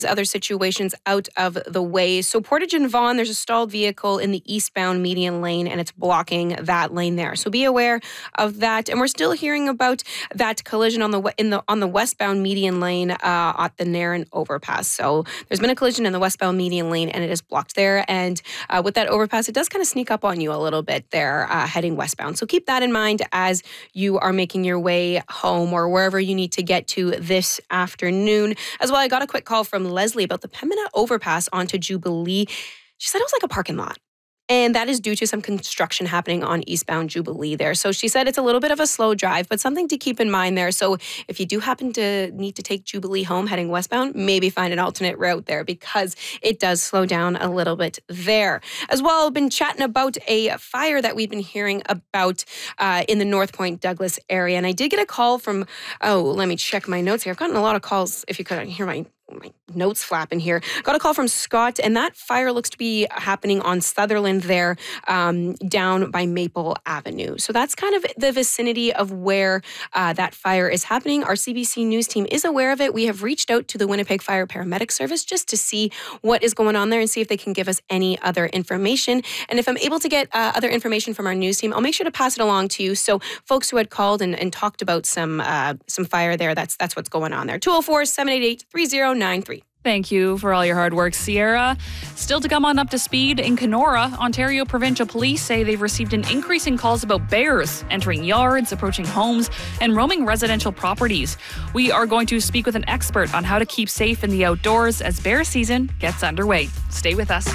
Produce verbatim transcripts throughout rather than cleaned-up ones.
other situations out of the way. So Portage and Vaughan, there's a stalled vehicle in the eastbound median lane and it's blocking that lane there. So be aware of that. And we're still hearing about that collision on the in the on the westbound median lane uh, at the Nairn overpass. So there's been a collision in the westbound median lane and it is blocked there. And uh, with that overpass, it does kind of sneak up on you a little bit there uh, heading westbound. So keep that in mind as you are making your way home or wherever you need to get to this afternoon. As well, I got a quick call from Leslie about the Pembina overpass onto Jubilee. She said it was like a parking lot. And that is due to some construction happening on eastbound Jubilee there. So she said it's a little bit of a slow drive, but something to keep in mind there. So if you do happen to need to take Jubilee home heading westbound, maybe find an alternate route there because it does slow down a little bit there. As well, I've been chatting about a fire that we've been hearing about uh, in the North Point Douglas area. And I did get a call from, oh, let me check my notes here. I've gotten a lot of calls, if you could hear my my notes flapping here. Got a call from Scott, and that fire looks to be happening on Sutherland there, um, down by Maple Avenue. So that's kind of the vicinity of where uh, that fire is happening. Our C B C News team is aware of it. We have reached out to the Winnipeg Fire Paramedic Service just to see what is going on there and see if they can give us any other information. And if I'm able to get uh, other information from our news team, I'll make sure to pass it along to you. So folks who had called and, and talked about some uh, some fire there, that's that's what's going on there. two oh four, seven eight eight, three oh nine three. Thank you for all your hard work, Sierra. Still to come on Up to Speed, in Kenora, Ontario Provincial Police say they've received an increase in calls about bears entering yards, approaching homes, and roaming residential properties. We are going to speak with an expert on how to keep safe in the outdoors as bear season gets underway. Stay with us.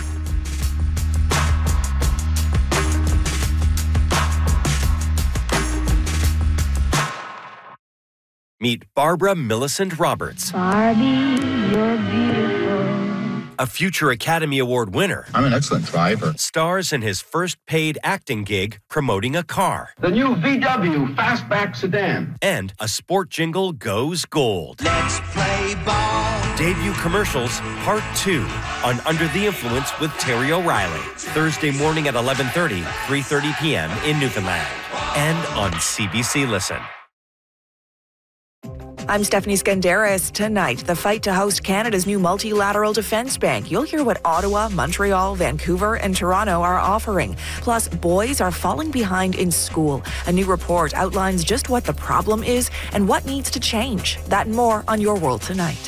Meet Barbara Millicent Roberts. Barbie, you're beautiful. A future Academy Award winner. I'm an excellent driver. Stars in his first paid acting gig promoting a car. The new V W Fastback sedan. And a sport jingle goes gold. Let's play ball. Debut commercials, part two, on Under the Influence with Terry O'Reilly. Thursday morning at eleven thirty, three thirty p.m. in Newfoundland. And on C B C Listen. I'm Stephanie Skandaris. Tonight, the fight to host Canada's new multilateral defense bank. You'll hear what Ottawa, Montreal, Vancouver, and Toronto are offering. Plus, boys are falling behind in school. A new report outlines just what the problem is and what needs to change. That and more on Your World Tonight.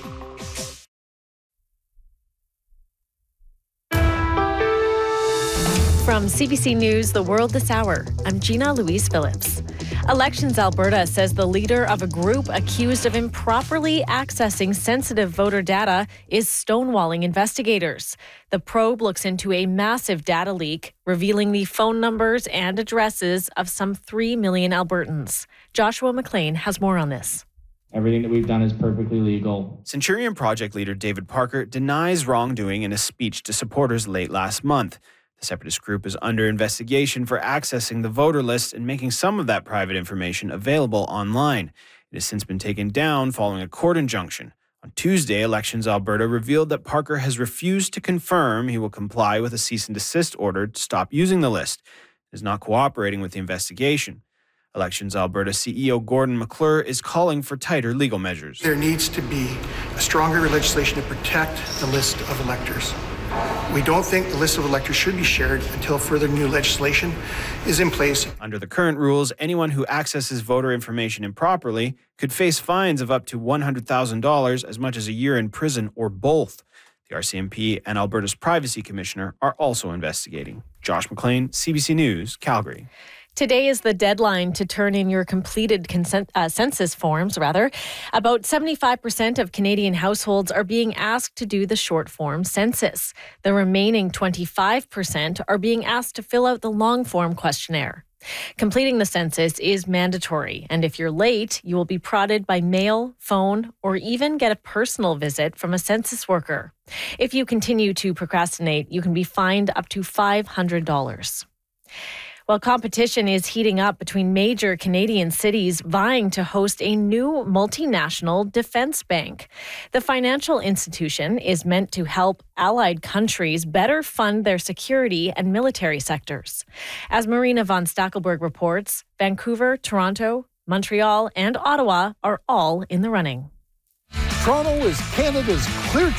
From C B C News, The World This Hour, I'm Gina Louise Phillips. Elections Alberta says the leader of a group accused of improperly accessing sensitive voter data is stonewalling investigators. The probe looks into a massive data leak, revealing the phone numbers and addresses of some three million Albertans. Joshua McLean has more on this. Everything that we've done is perfectly legal. Centurion Project leader David Parker denies wrongdoing in a speech to supporters late last month. The separatist group is under investigation for accessing the voter list and making some of that private information available online. It has since been taken down following a court injunction. On Tuesday, Elections Alberta revealed that Parker has refused to confirm he will comply with a cease and desist order to stop using the list. He is not cooperating with the investigation. Elections Alberta C E O Gordon McClure is calling for tighter legal measures. There needs to be a stronger legislation to protect the list of electors. We don't think the list of electors should be shared until further new legislation is in place. Under the current rules, anyone who accesses voter information improperly could face fines of up to one hundred thousand dollars, as much as a year in prison, or both. The R C M P and Alberta's Privacy Commissioner are also investigating. Josh McLean, C B C News, Calgary. Today is the deadline to turn in your completed consent, uh, census forms, rather. About seventy-five percent of Canadian households are being asked to do the short form census. The remaining twenty-five percent are being asked to fill out the long form questionnaire. Completing the census is mandatory, and if you're late, you will be prodded by mail, phone, or even get a personal visit from a census worker. If you continue to procrastinate, you can be fined up to five hundred dollars. Well, competition is heating up between major Canadian cities vying to host a new multinational defense bank. The financial institution is meant to help allied countries better fund their security and military sectors. As Marina von Stackelberg reports, Vancouver, Toronto, Montreal, and Ottawa are all in the running. Toronto is Canada's clear